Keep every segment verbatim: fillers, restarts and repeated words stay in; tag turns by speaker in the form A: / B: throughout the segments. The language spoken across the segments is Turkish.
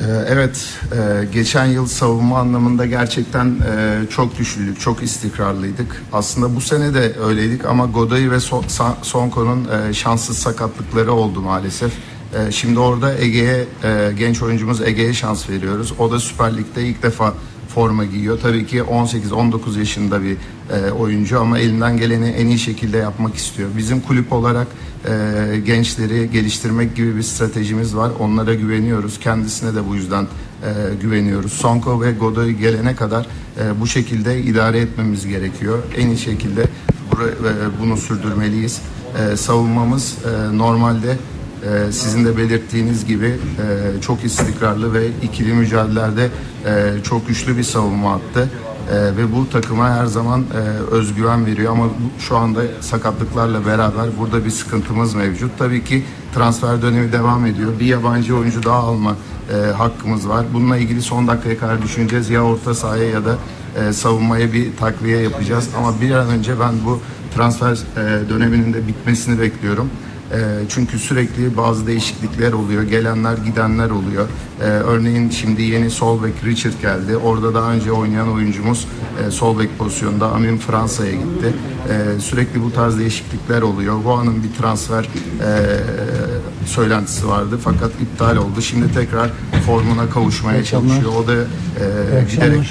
A: Evet, geçen yıl savunma anlamında gerçekten çok güçlüydük, çok istikrarlıydık. Aslında bu sene de öyleydik ama Godoy ve Sonko'nun şanssız sakatlıkları oldu maalesef. Şimdi orada Ege'ye, genç oyuncumuz Ege'ye şans veriyoruz. O da Süper Lig'de ilk defa forma giyiyor. Tabii ki on sekiz on dokuz yaşında bir e, oyuncu ama elinden geleni en iyi şekilde yapmak istiyor. Bizim kulüp olarak e, gençleri geliştirmek gibi bir stratejimiz var. Onlara güveniyoruz. Kendisine de bu yüzden e, güveniyoruz. Sonko ve Godoy gelene kadar e, bu şekilde idare etmemiz gerekiyor. En iyi şekilde bur- e, bunu sürdürmeliyiz. E, savunmamız e, normalde Ee, sizin de belirttiğiniz gibi e, çok istikrarlı ve ikili mücadelelerde e, çok güçlü bir savunma attı. E, ve bu takıma her zaman e, özgüven veriyor ama bu, şu anda sakatlıklarla beraber burada bir sıkıntımız mevcut. Tabii ki transfer dönemi devam ediyor. Bir yabancı oyuncu daha alma e, hakkımız var. Bununla ilgili son dakikaya kadar düşüneceğiz. Ya orta sahaya ya da e, savunmaya bir takviye yapacağız. Ama bir an önce ben bu transfer e, döneminin de bitmesini bekliyorum. Çünkü sürekli bazı değişiklikler oluyor. Gelenler gidenler oluyor. Ee, örneğin şimdi yeni sol bek Richard geldi. Orada daha önce oynayan oyuncumuz e, sol bek pozisyonda Amin Fransa'ya gitti. Ee, sürekli bu tarz değişiklikler oluyor. Voa'nın bir transfer e, söylentisi vardı fakat iptal oldu. Şimdi tekrar formuna kavuşmaya çalışıyor. O da e, giderek...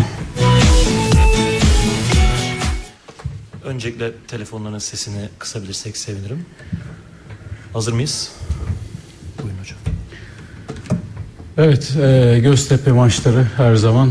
B: Öncelikle telefonların sesini kısabilirsek sevinirim. Hazır mıyız? Buyurun hocam.
C: Evet, e, Göztepe maçları her zaman